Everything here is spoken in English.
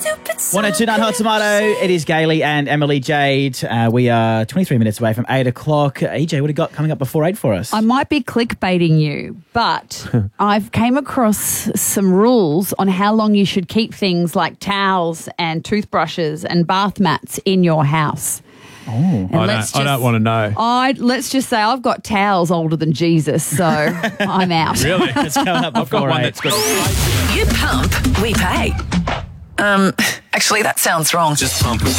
1029 Hot Tomato. It is Gailey and Emily Jade. We are 23 minutes away from 8 o'clock. EJ, what have you got coming up before 8 for us? I might be clickbaiting you, but I've came across some rules on how long you should keep things like towels and toothbrushes and bath mats in your house. I don't want to know. Let's just say I've got towels older than Jesus, so I'm out. Really? It's coming up before one 8. that's good. You pump, we pay. Actually, that sounds wrong. Just pump.